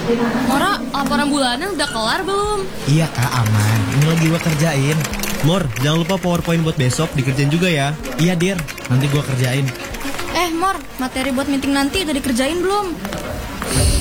Mora, laporan bulanan udah kelar belum? Iya kak, aman. Ini lagi gua kerjain. Mor, jangan lupa PowerPoint buat besok dikerjain juga ya. Iya Dir, nanti gua kerjain. Mor, materi buat meeting nanti udah dikerjain belum?